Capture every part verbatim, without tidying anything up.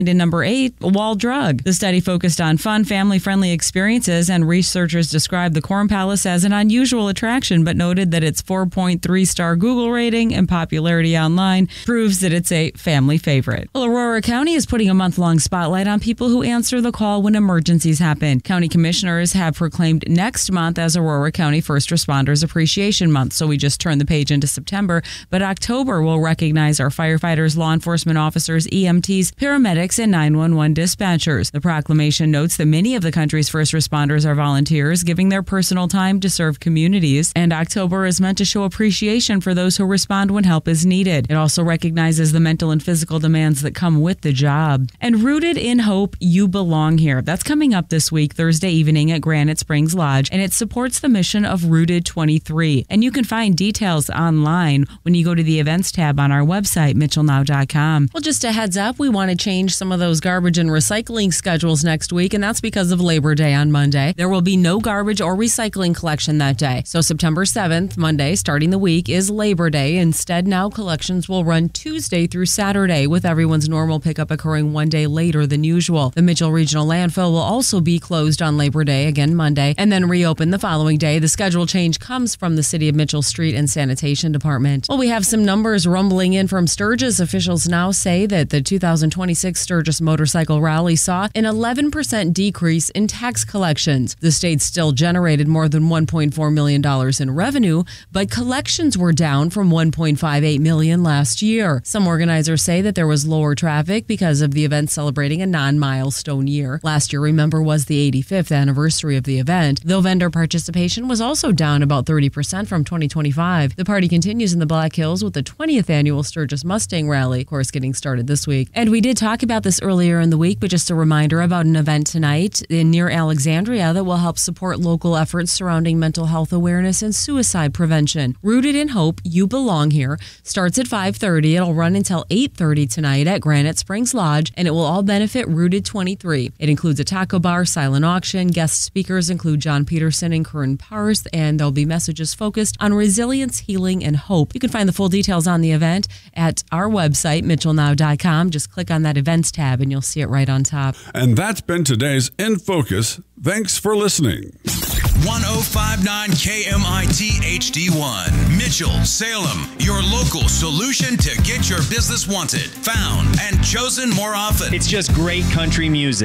In number eight, Wall Drug. The study focused on fun, family-friendly experiences, and researchers described the Corn Palace as an unusual attraction, but noted that its four point three star Google rating and popularity online proves that it's a family favorite. Well, Aurora County is putting a month-long spotlight on people who answer the call when emergencies happen. County commissioners have proclaimed next month as Aurora County First Responders Appreciation Month, so we just turned the page into September, but October will recognize our firefighters, law enforcement officers, E M Ts, paramedics, and nine one one dispatchers. The proclamation notes that many of the country's first responders are volunteers, giving their personal time to serve communities, and October is meant to show appreciation for those who respond when help is needed. It also recognizes the mental and physical demands that come with the job. And Rooted in Hope, You Belong Here. That's coming up this week, Thursday evening at Granite Springs Lodge, and it supports the mission of Rooted twenty-three. And you can find details online when you go to the events tab on our website, mitchell now dot com. Well, just a heads up, we want to change some of those garbage and recycling schedules next week, and that's because of Labor Day on Monday. There will be no garbage or recycling collection that day. So September seventh, Monday, starting the week, is Labor Day. Instead, now collections will run Tuesday through Saturday, with everyone's normal pickup occurring one day later than usual. The Mitchell Regional Landfill will also be closed on Labor Day, again Monday, and then reopen the following day. The schedule change comes from the City of Mitchell Street and Sanitation Department. Well, we have some numbers rumbling in from Sturgis. Officials now say that the two thousand twenty-six Sturgis Motorcycle Rally saw an eleven percent decrease in tax collections. The state still generated more than one point four million dollars in revenue, but collections were down from one point five eight million dollars last year. Some organizers say that there was lower traffic because of the event celebrating a non-milestone year. Last year, remember, was the eighty-fifth anniversary of the event, though vendor participation was also down about thirty percent from twenty twenty-five. The party continues in the Black Hills with the twentieth annual Sturgis Mustang Rally, of course, getting started this week. And we did talk about this earlier in the week, but just a reminder about an event tonight in near Alexandria that will help support local efforts surrounding mental health awareness and suicide prevention. Rooted in Hope, You Belong Here starts at five thirty. It'll run until eight thirty tonight at Granite Springs Lodge, and it will all benefit Rooted twenty-three. It includes a taco bar, silent auction. Guest speakers include John Peterson and Kern Parth, and there'll be messages focused on resilience, healing, and hope. You can find the full details on the event at our website, mitchell now dot com. Just click on that events tab and you'll see it right on top. And that's been today's In Focus. Thanks for listening. one oh five point nine K M I T H D one. Mitchell, Salem, your local solution to get your business wanted, found, and chosen more often. It's just great country music.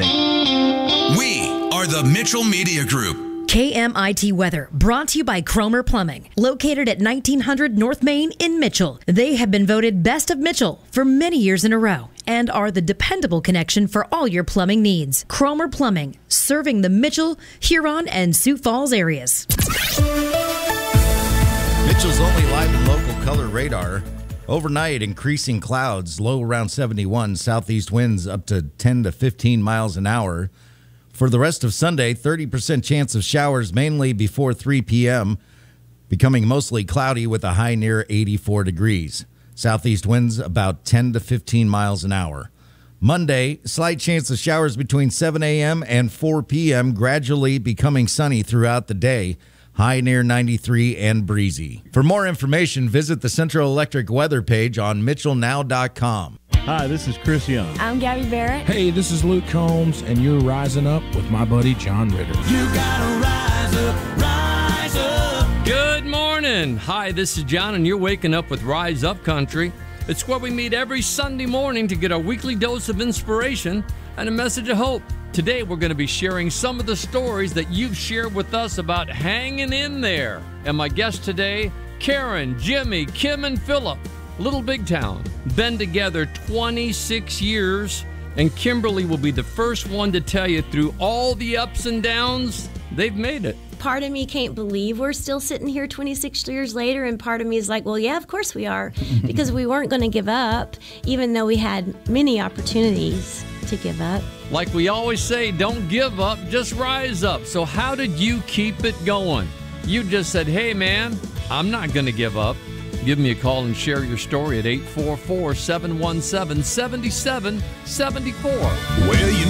We are the Mitchell Media Group. K M I T weather brought to you by Cromer Plumbing, located at nineteen hundred North Main in Mitchell. They have been voted Best of Mitchell for many years in a row and are the dependable connection for all your plumbing needs. Cromer Plumbing, serving the Mitchell, Huron, and Sioux Falls areas. Mitchell's only live and local color radar. Overnight, increasing clouds, low around seventy-one, southeast winds up to ten to fifteen miles an hour. For the rest of Sunday, thirty percent chance of showers mainly before three p.m., becoming mostly cloudy with a high near eighty-four degrees. Southeast winds about ten to fifteen miles an hour. Monday, slight chance of showers between seven a.m. and four p.m., gradually becoming sunny throughout the day. High near ninety-three and breezy. For more information, visit the Central Electric weather page on mitchell now dot com. Hi, this is Chris Young. I'm Gabby Barrett. Hey, this is Luke Combs, and you're rising up with my buddy John Ritter. You gotta rise up, rise up. Good morning. Hi, this is John, and you're waking up with Rise Up Country. It's where we meet every Sunday morning to get a weekly dose of inspiration and a message of hope. Today, we're going to be sharing some of the stories that you've shared with us about hanging in there. And my guests today, Karen, Jimmy, Kim, and Philip. Little Big Town. Been together twenty-six years, and Kimberly will be the first one to tell you through all the ups and downs, they've made it. Part of me can't believe we're still sitting here twenty-six years later, and part of me is like, well, yeah, of course we are, because we weren't going to give up, even though we had many opportunities to give up. Like we always say, don't give up, just rise up. So how did you keep it going? You just said, hey, man, I'm not going to give up. Give me a call and share your story at eight four four, seven one seven, seven seven seven four. Well, you